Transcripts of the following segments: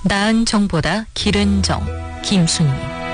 나은 정보다 기른 정, 김순희.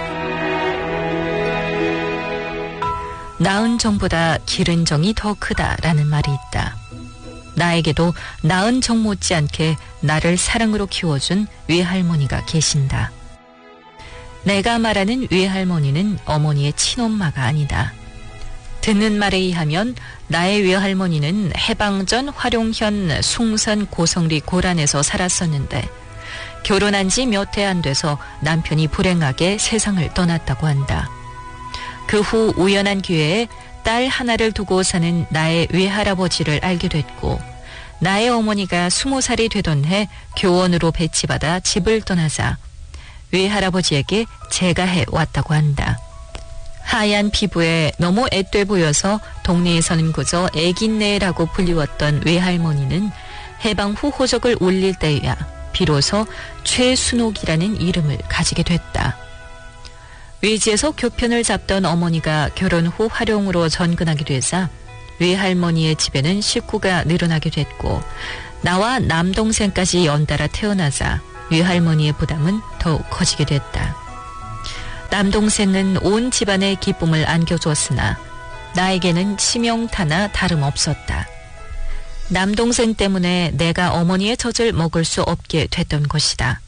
나은 정보다 기른 정이 더 크다라는 말이 있다. 나에게도 나은 정 못지않게 나를 사랑으로 키워준 외할머니가 계신다. 내가 말하는 외할머니는 어머니의 친엄마가 아니다. 듣는 말에 의하면 나의 외할머니는 해방전 화룡현 숭산 고성리 고란에서 살았었는데 결혼한 지 몇 해 안 돼서 남편이 불행하게 세상을 떠났다고 한다. 그 후 우연한 기회에 딸 하나를 두고 사는 나의 외할아버지를 알게 됐고 나의 어머니가 20살이 되던 해 교원으로 배치받아 집을 떠나자 외할아버지에게 제가 해왔다고 한다. 하얀 피부에 너무 앳돼 보여서 동네에서는 그저 애긴네라고 불리웠던 외할머니는 해방 후 호적을 올릴 때야 비로소 최순옥이라는 이름을 가지게 됐다. 외지에서 교편을 잡던 어머니가 결혼 후 화룡으로 전근하게 되자 외할머니의 집에는 식구가 늘어나게 됐고 나와 남동생까지 연달아 태어나자 외할머니의 부담은 더욱 커지게 됐다. 남동생은 온 집안의 기쁨을 안겨주었으나 나에게는 치명타나 다름없었다. 남동생 때문에 내가 어머니의 젖을 먹을 수 없게 됐던 것이다.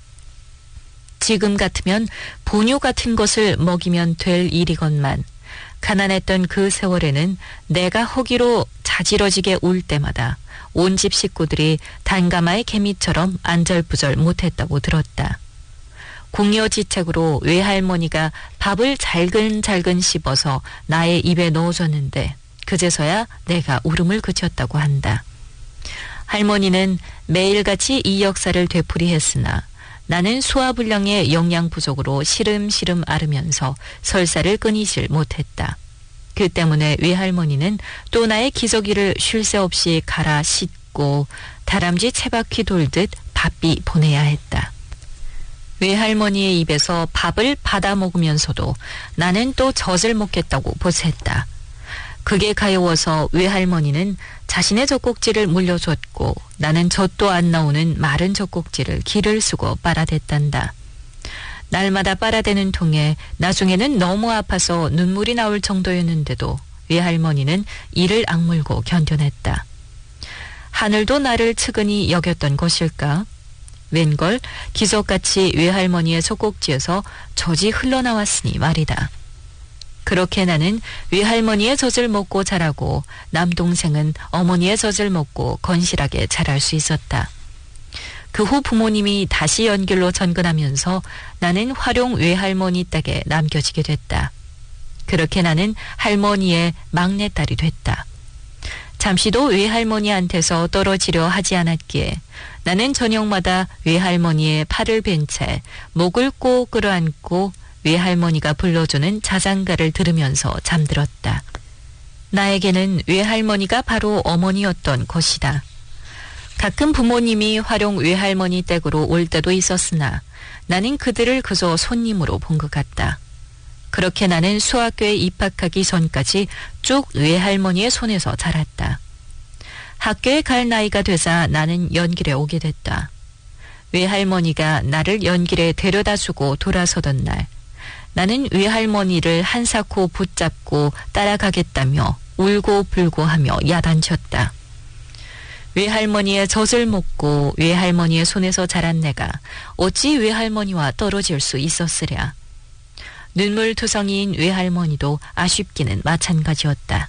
지금 같으면 분유 같은 것을 먹이면 될 일이건만 가난했던 그 세월에는 내가 허기로 자지러지게 울 때마다 온 집 식구들이 단가마의 개미처럼 안절부절 못했다고 들었다. 궁여지책으로 외할머니가 밥을 잘근잘근 씹어서 나의 입에 넣어줬는데 그제서야 내가 울음을 그쳤다고 한다. 할머니는 매일같이 이 역사를 되풀이했으나 나는 소화불량의 영양 부족으로 시름시름 앓으면서 설사를 끊이질 못했다. 그 때문에 외할머니는 또 나의 기저귀를 쉴 새 없이 갈아 씻고 다람쥐 채바퀴 돌듯 바삐 보내야 했다. 외할머니의 입에서 밥을 받아 먹으면서도 나는 또 젖을 먹겠다고 보탰다. 그게 가여워서 외할머니는 자신의 젖꼭지를 물려줬고 나는 젖도 안 나오는 마른 젖꼭지를 기를 쓰고 빨아댔단다. 날마다 빨아대는 통에 나중에는 너무 아파서 눈물이 나올 정도였는데도 외할머니는 이를 악물고 견뎌냈다. 하늘도 나를 측은히 여겼던 것일까? 웬걸 기적같이 외할머니의 젖꼭지에서 젖이 흘러나왔으니 말이다. 그렇게 나는 외할머니의 젖을 먹고 자라고 남동생은 어머니의 젖을 먹고 건실하게 자랄 수 있었다. 그 후 부모님이 다시 연길로 전근하면서 나는 화룡 외할머니 댁에 남겨지게 됐다. 그렇게 나는 할머니의 막내딸이 됐다. 잠시도 외할머니한테서 떨어지려 하지 않았기에 나는 저녁마다 외할머니의 팔을 벤 채 목을 꼭 끌어안고 외할머니가 불러주는 자장가를 들으면서 잠들었다. 나에게는 외할머니가 바로 어머니였던 것이다. 가끔 부모님이 화룡 외할머니 댁으로 올 때도 있었으나 나는 그들을 그저 손님으로 본 것 같다. 그렇게 나는 수학교에 입학하기 전까지 쭉 외할머니의 손에서 자랐다. 학교에 갈 나이가 되자 나는 연길에 오게 됐다. 외할머니가 나를 연길에 데려다주고 돌아서던 날 나는 외할머니를 한사코 붙잡고 따라가겠다며 울고 불고 하며 야단쳤다. 외할머니의 젖을 먹고 외할머니의 손에서 자란 내가 어찌 외할머니와 떨어질 수 있었으랴. 눈물투성이인 외할머니도 아쉽기는 마찬가지였다.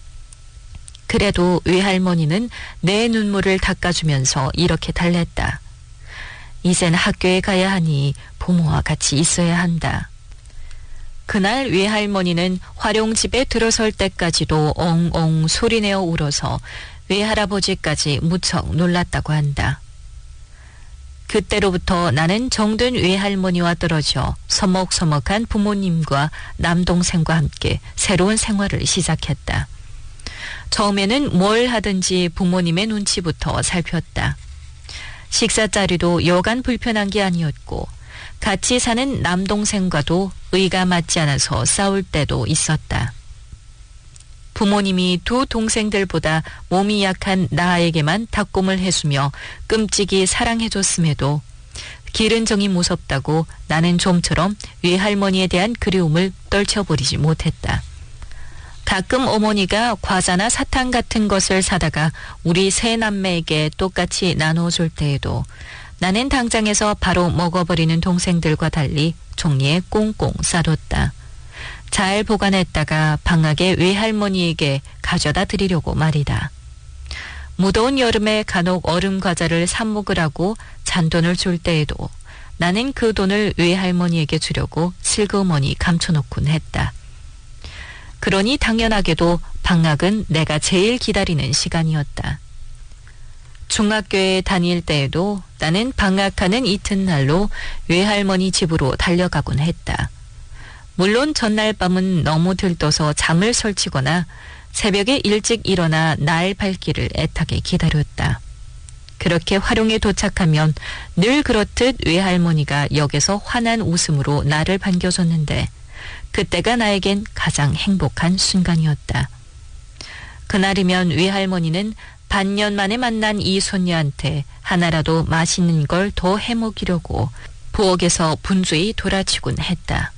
그래도 외할머니는 내 눈물을 닦아주면서 이렇게 달랬다. 이젠 학교에 가야 하니 부모와 같이 있어야 한다. 그날 외할머니는 화룡집에 들어설 때까지도 엉엉 소리내어 울어서 외할아버지까지 무척 놀랐다고 한다. 그때로부터 나는 정든 외할머니와 떨어져 서먹서먹한 부모님과 남동생과 함께 새로운 생활을 시작했다. 처음에는 뭘 하든지 부모님의 눈치부터 살폈다. 식사 자리도 여간 불편한 게 아니었고 같이 사는 남동생과도 의가 맞지 않아서 싸울 때도 있었다. 부모님이 두 동생들보다 몸이 약한 나에게만 닭곰을 해주며 끔찍이 사랑해줬음에도 길은 정이 무섭다고 나는 좀처럼 외할머니에 대한 그리움을 떨쳐버리지 못했다. 가끔 어머니가 과자나 사탕 같은 것을 사다가 우리 세 남매에게 똑같이 나눠줄 때에도 나는 당장에서 바로 먹어버리는 동생들과 달리 종이에 꽁꽁 싸뒀다. 잘 보관했다가 방학에 외할머니에게 가져다 드리려고 말이다. 무더운 여름에 간혹 얼음 과자를 사 먹으라고 잔돈을 줄 때에도 나는 그 돈을 외할머니에게 주려고 슬그머니 감춰놓곤 했다. 그러니 당연하게도 방학은 내가 제일 기다리는 시간이었다. 중학교에 다닐 때에도 나는 방학하는 이튿날로 외할머니 집으로 달려가곤 했다. 물론 전날 밤은 너무 들떠서 잠을 설치거나 새벽에 일찍 일어나 날 밝기를 애타게 기다렸다. 그렇게 화룡에 도착하면 늘 그렇듯 외할머니가 역에서 환한 웃음으로 나를 반겨줬는데 그때가 나에겐 가장 행복한 순간이었다. 그날이면 외할머니는 반년 만에 만난 이 손녀한테 하나라도 맛있는 걸 더 해먹이려고 부엌에서 분주히 돌아치곤 했다.